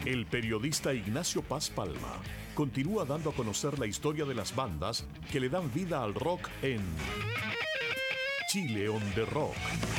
El periodista Ignacio Paz Palma continúa dando a conocer la historia de las bandas que le dan vida al rock en Chile on the Rock.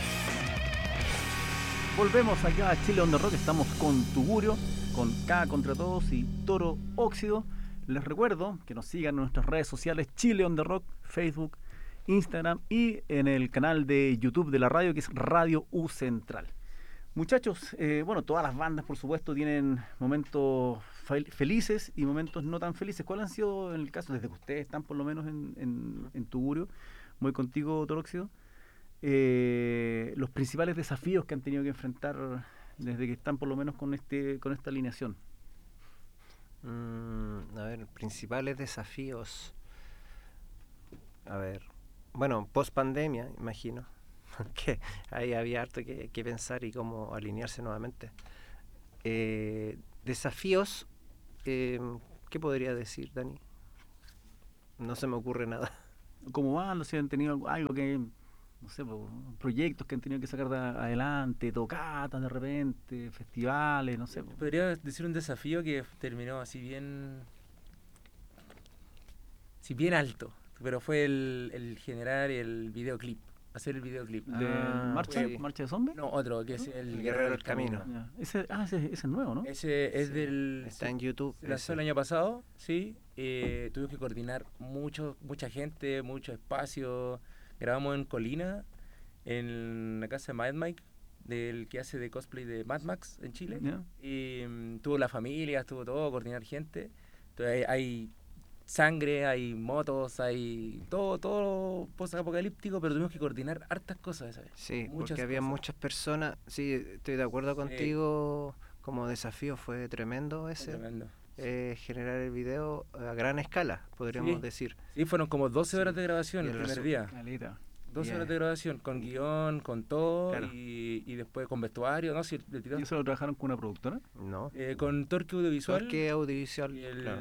Volvemos acá a Chile on the Rock. Estamos con Tugurio, con K contra Todos y Toro Óxido. Les recuerdo que nos sigan en nuestras redes sociales, Chile on the Rock, Facebook, Instagram y en el canal de YouTube de la radio, que es Radio U Central. Muchachos, todas las bandas, por supuesto, tienen momentos felices y momentos no tan felices. ¿Cuáles han sido, en el caso, desde que ustedes están por lo menos en Tugurio, voy contigo, Toróxido, los principales desafíos que han tenido que enfrentar desde que están por lo menos con esta alineación? Principales desafíos. Post pandemia, imagino. Que ahí había harto que pensar y cómo alinearse nuevamente. Desafíos, ¿qué podría decir, Dani? No se me ocurre nada. ¿Cómo van? ¿No sé, han tenido algo que, no sé, proyectos que han tenido que sacar adelante, tocatas de repente, festivales, no sé? Podría decir un desafío que terminó así bien alto, pero fue el generar el videoclip. Hacer el videoclip. ¿De Marcha de Zombies? No, otro, que es el Guerrero del Camino. Ese es nuevo, ¿no? Ese es está en YouTube. Se lanzó el año pasado, sí. Tuvimos que coordinar mucha gente, mucho espacio. Grabamos en Colina, en la casa de Mad Mike, del que hace de cosplay de Mad Max en Chile. Yeah. Y tuvo la familia, estuvo todo, coordinar gente. Entonces hay sangre, hay motos, hay todo post-apocalíptico, pero tuvimos que coordinar hartas cosas esa vez. Sí, porque había muchas personas. Sí, estoy de acuerdo contigo. Como desafío fue tremendo ese. Tremendo. Generar el video a gran escala, podríamos decir. Sí, fueron como 12 horas de grabación el primer día. 12 horas de grabación, con guión, con todo, claro. y después con vestuario, ¿no? ¿Y eso lo trabajaron con una productora? No. Con Torque Audiovisual. Torque Audiovisual, claro.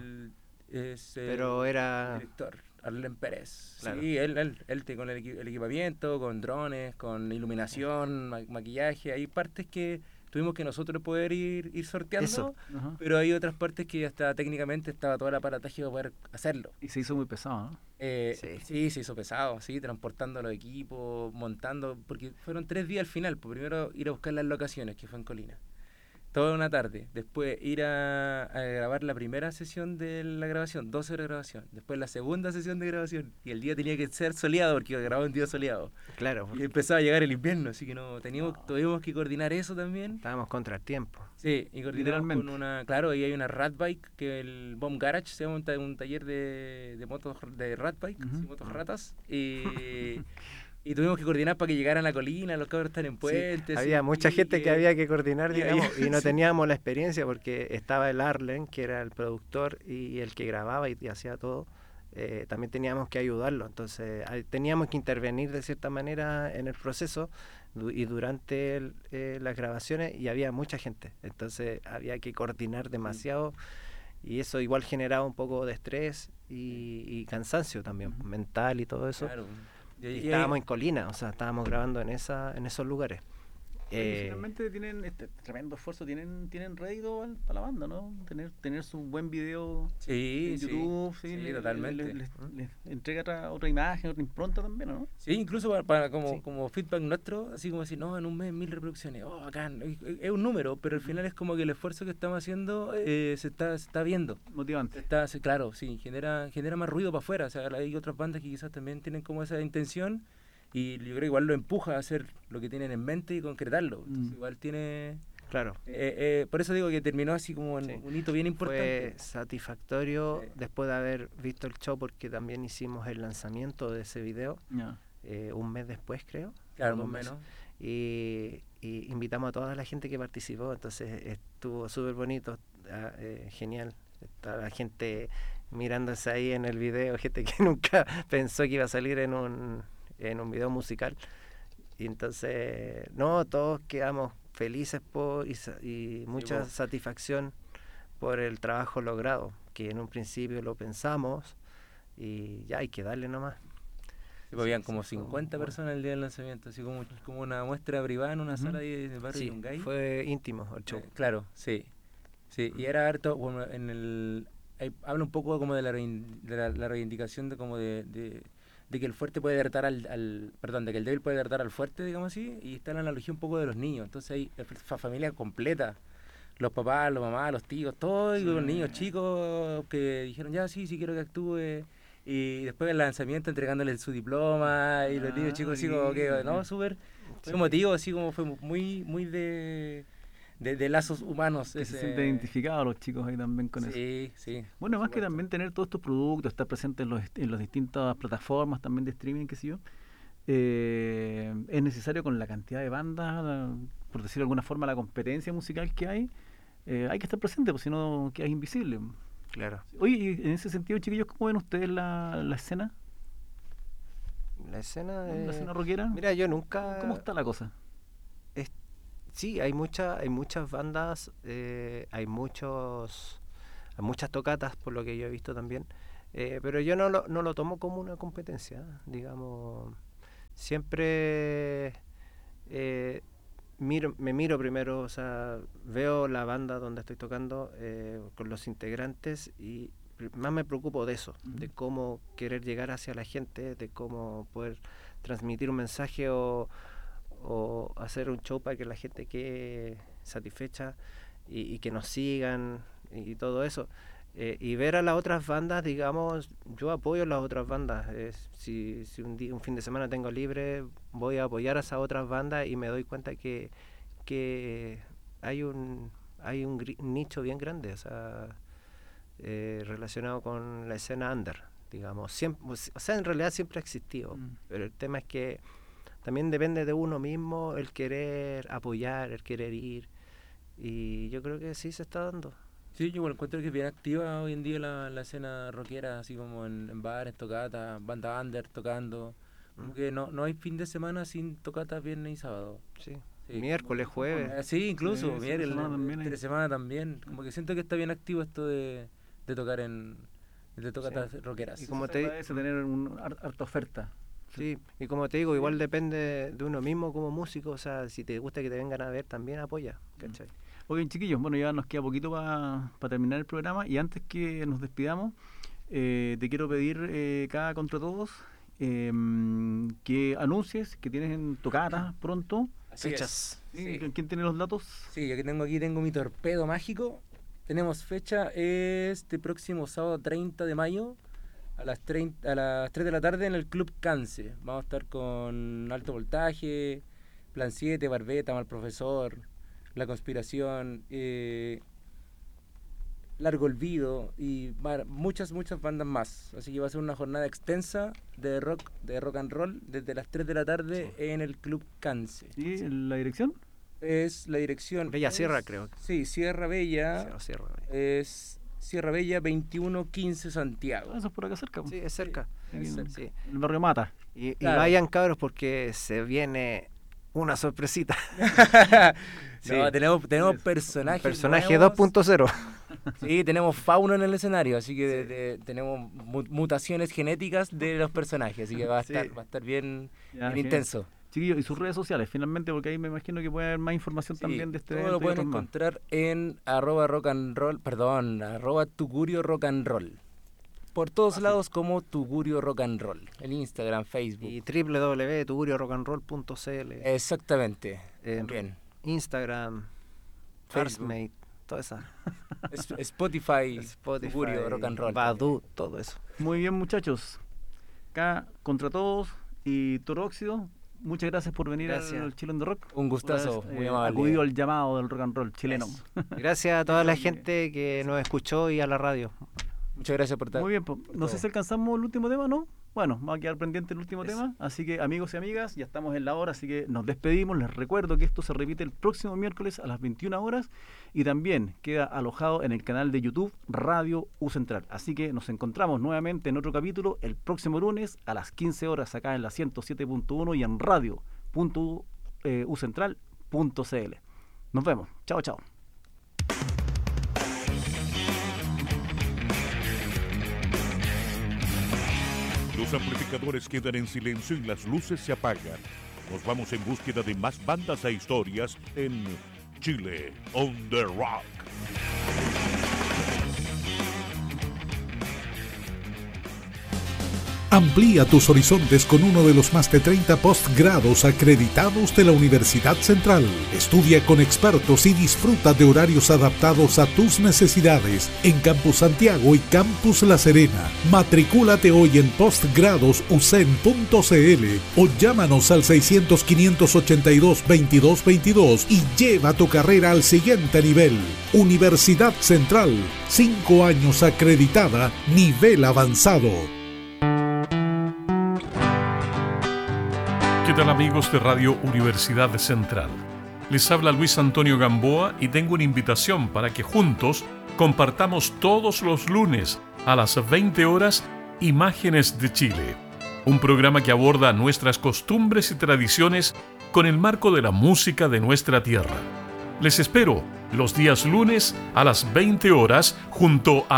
Pero era director Arlen Pérez. Claro. Sí, él con el equipamiento, con drones, con iluminación, maquillaje. Hay partes que tuvimos que nosotros poder ir sorteando, pero hay otras partes que hasta técnicamente estaba todo el aparataje para poder hacerlo. Y se hizo muy pesado, ¿no? Sí, se hizo pesado, sí, transportando los equipos, montando, porque fueron 3 días al final. Primero ir a buscar las locaciones, que fue en Colina. Toda una tarde, después ir a grabar la primera sesión de la grabación, 12 horas de grabación, después la segunda sesión de grabación, y el día tenía que ser soleado porque grababa un día soleado. Claro. Y empezaba a llegar el invierno, así que tuvimos que coordinar eso también. Estábamos contra el tiempo. Sí, y coordinamos con y hay una rat bike, que el Bomb Garage se llama un taller de motos de rat bike, motos ratas, y tuvimos que coordinar para que llegaran a la colina, los cabros están en puentes. Sí, había mucha gente que había que coordinar, digamos, y no teníamos la experiencia porque estaba el Arlen, que era el productor y el que grababa y hacía todo. También teníamos que ayudarlo, entonces teníamos que intervenir de cierta manera en el proceso y durante las grabaciones, y había mucha gente, entonces había que coordinar demasiado y eso igual generaba un poco de estrés y cansancio también, mental y todo eso. Claro. Y estábamos en Colina, o sea, estábamos grabando en esos lugares. Finalmente tienen este tremendo esfuerzo, tienen rédito para la banda, ¿no? Tener su buen video en YouTube, totalmente. Les entrega otra imagen, otra impronta también, ¿no? Sí, incluso como feedback nuestro, así como decir, no, en un mes 1000 reproducciones, bacán, es un número, pero al final es como que el esfuerzo que estamos haciendo se está viendo. Motivante. Claro, sí, genera más ruido para afuera, o sea, hay otras bandas que quizás también tienen como esa intención. Y yo creo que igual lo empuja a hacer lo que tienen en mente y concretarlo. Entonces, igual tiene... Claro. Por eso digo que terminó así como un hito bien importante. Fue satisfactorio después de haber visto el show, porque también hicimos el lanzamiento de ese video un mes después, creo. Claro, más o menos. Y invitamos a toda la gente que participó, entonces estuvo súper bonito, genial. Estaba la gente mirándose ahí en el video, gente que nunca pensó que iba a salir en un video musical, y entonces todos quedamos felices y mucha satisfacción por el trabajo logrado, que en un principio lo pensamos y ya hay que darle nomás. Habían como 50 personas el día del lanzamiento, así como una muestra privada en una sala de barrio de Yungay. Fue íntimo el show. Claro, sí. Sí, y era harto, bueno, habla un poco como de la reivindicación de como de que el fuerte puede derrotar perdón, de que el débil puede derrotar al fuerte, digamos así, y está la analogía un poco de los niños. Entonces hay familia completa, los papás, los mamás, los tíos, todos, y los niños chicos que dijeron, ya sí quiero que actúe, y después del lanzamiento entregándole su diploma, y los niños chicos así como que, no, súper emotivo, así como fue muy de lazos humanos. Se sienten identificados los chicos ahí también con eso. Sí. Bueno, más que también tener todos estos productos, estar presente en las distintas plataformas también de streaming, qué sé yo, es necesario con la cantidad de bandas, por decirlo de alguna forma, la competencia musical que hay que estar presente, porque si no quedas invisible. Claro. Oye, y en ese sentido, chiquillos, ¿cómo ven ustedes la escena? La escena rockera. Mira, yo nunca... ¿Cómo está la cosa? Sí, hay muchas bandas, hay muchas tocatas, por lo que yo he visto también, pero yo no lo tomo como una competencia, digamos. Siempre me miro primero, o sea, veo la banda donde estoy tocando con los integrantes y más me preocupo de eso, de cómo querer llegar hacia la gente, de cómo poder transmitir un mensaje o hacer un show para que la gente quede satisfecha y que nos sigan y todo eso. Y ver a las otras bandas, digamos, yo apoyo a las otras bandas. Si un fin de semana tengo libre, voy a apoyar a esas otras bandas y me doy cuenta que hay un nicho bien grande, o sea, relacionado con la escena under, digamos. Siempre, o sea, en realidad siempre ha existido, pero el tema es que también depende de uno mismo el querer apoyar, el querer ir, y yo creo que sí se está dando. Sí, yo encuentro que es bien activa hoy en día la escena rockera, así como en bares, tocatas, banda under tocando. Como que no hay fin de semana sin tocatas viernes y sábado. Sí. Miércoles, jueves. Sí, incluso, entre semana también. Como que siento que está bien activo esto de tocar de tocatas rockeras. Y como te dice, tener harta oferta. Sí, y como te digo, igual depende de uno mismo como músico, o sea, si te gusta que te vengan a ver, también apoya, ¿cachai? Oigan, chiquillos, bueno, ya nos queda poquito para terminar el programa, y antes que nos despidamos, te quiero pedir, cada contra todos, que anuncies que tienes tocatas pronto. Fechas. Sí. ¿Quién tiene los datos? Sí, yo tengo mi torpedo mágico. Tenemos fecha este próximo sábado 30 de mayo a las 3 de la tarde en el Club Cance. Vamos a estar con Alto Voltaje, Plan 7, Barbeta, Mal Profesor, La Conspiración, Largo Olvido y muchas bandas más. Así que va a ser una jornada extensa de rock and roll desde las 3 de la tarde en el Club Cance. ¿Y la dirección? Es la dirección... Bella Sierra, creo. Sí, Sierra Bella. Sierra Bella. Es Sierra Bella 2115 Santiago. Eso es por acá cerca. Sí, es cerca. Sí. El barrio Mata. Y vayan, cabros, porque se viene una sorpresita. Sí. No, tenemos personajes. Personaje 2.0. Sí, tenemos fauno en el escenario, así que tenemos mutaciones genéticas de los personajes, así que va a estar bien intenso. Chiquillos, y sus redes sociales, finalmente, porque ahí me imagino que puede haber más información también de este evento. Todo lo pueden encontrar en @rockandroll, @tugurio rock and roll. Por todos lados como Tugurio Rock and Roll, en Instagram, Facebook. Y www.tuguriorockandroll.cl. Exactamente. Bien. Instagram, Fastmate, toda esa. Spotify, Tugurio Rock and Roll. Badoo, todo eso. Muy bien, muchachos. Acá, contra todos, y Toro Óxido, muchas gracias por venir al Chile on the Rock. Un gustazo, muy amable. Acudido al llamado del rock and roll chileno. Gracias a toda la gente que nos escuchó y a la radio. Muchas gracias por estar. Muy bien, no sé si alcanzamos el último tema, ¿no? Bueno, va a quedar pendiente el último tema, así que amigos y amigas, ya estamos en la hora, así que nos despedimos. Les recuerdo que esto se repite el próximo miércoles a las 21 horas y también queda alojado en el canal de YouTube Radio U Central. Así que nos encontramos nuevamente en otro capítulo el próximo lunes a las 15 horas acá en la 107.1 y en radio.ucentral.cl. Nos vemos. Chao, chao. Los amplificadores quedan en silencio y las luces se apagan. Nos vamos en búsqueda de más bandas e historias en Chile on the Rock. Amplía tus horizontes con uno de los más de 30 postgrados acreditados de la Universidad Central. Estudia con expertos y disfruta de horarios adaptados a tus necesidades en Campus Santiago y Campus La Serena. Matricúlate hoy en postgradosucen.cl o llámanos al 600-582-2222 y lleva tu carrera al siguiente nivel. Universidad Central, 5 años acreditada, nivel avanzado. ¿Qué tal, amigos de Radio Universidad Central? Les habla Luis Antonio Gamboa y tengo una invitación para que juntos compartamos todos los lunes a las 20 horas Imágenes de Chile, un programa que aborda nuestras costumbres y tradiciones con el marco de la música de nuestra tierra. Les espero los días lunes a las 20 horas junto a